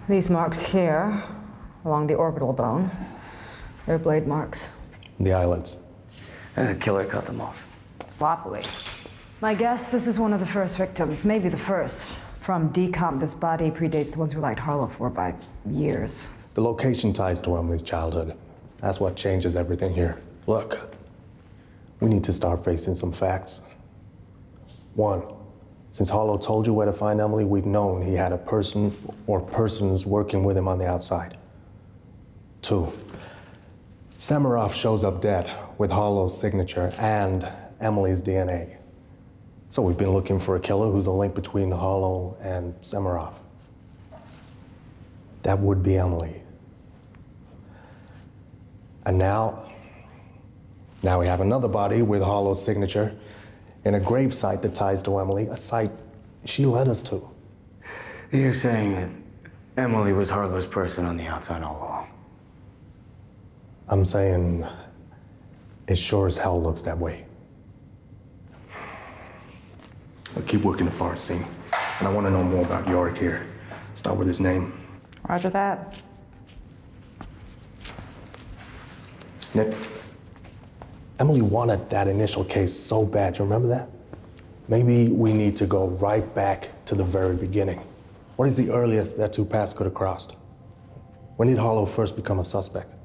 These marks here, along the orbital bone, they're blade marks. The eyelids. The killer cut them off. Sloppily. My guess, this is one of the first victims, maybe the first. From decomp, this body predates the ones we liked Harlow for by years. The location ties to Emily's childhood. That's what changes everything here. Look, we need to start facing some facts. One, since Harlow told you where to find Emily, we've known he had a person or persons working with him on the outside. Two, Samaroff shows up dead with Harlow's signature and Emily's DNA. So we've been looking for a killer who's a link between Harlow and Samaroff. That would be Emily. And now we have another body with Harlow's signature in a grave site that ties to Emily, a site she led us to. You're saying that Emily was Harlow's person on the outside all along? I'm saying it sure as hell looks that way. I'll keep working the forest scene, and I want to know more about Yorick here. Start with his name. Roger that. Nick, Emily wanted that initial case so bad, you remember that? Maybe we need to go right back to the very beginning. What is the earliest that two paths could have crossed? When did Harlow first become a suspect?